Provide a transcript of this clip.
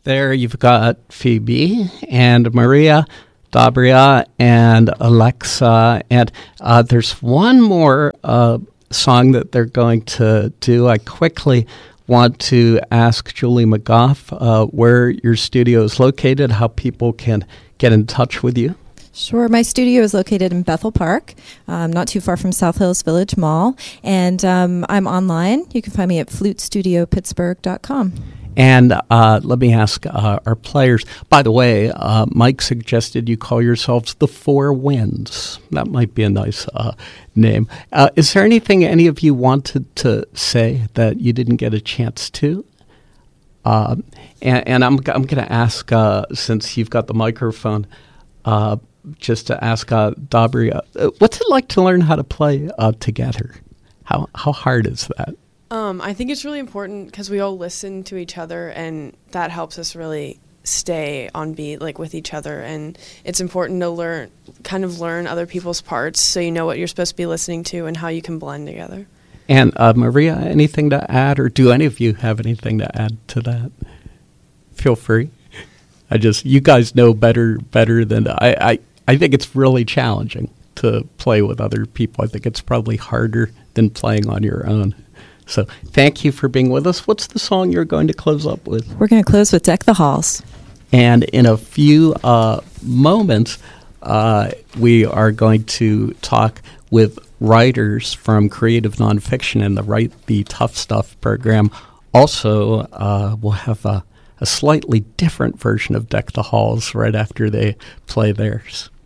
there you've got Phoebe and Maria, Dabria, and Alexa. And there's one more song that they're going to do. I quickly want to ask Julie McGough where your studio is located, how people can get in touch with you. Sure. My studio is located in Bethel Park, not too far from South Hills Village Mall. And I'm online. You can find me at flutestudiopittsburgh.com. And let me ask our players. By the way, Mike suggested you call yourselves the Four Winds. That might be a nice name. Is there anything any of you wanted to say that you didn't get a chance to? And I'm going to ask, since you've got the microphone, just to ask Dabria, what's it like to learn how to play together? How hard is that? I think it's really important because we all listen to each other, and that helps us really stay on beat, like with each other. And it's important to learn other people's parts so you know what you're supposed to be listening to and how you can blend together. And Maria, anything to add, or do any of you have anything to add to that? Feel free. You guys know better than I think it's really challenging to play with other people. I think it's probably harder than playing on your own. So thank you for being with us. What's the song you're going to close up with? We're going to close with Deck the Halls. And in a few moments, we are going to talk with writers from Creative Nonfiction and the Write the Tough Stuff program. Also, we'll have a slightly different version of Deck the Halls right after they play theirs.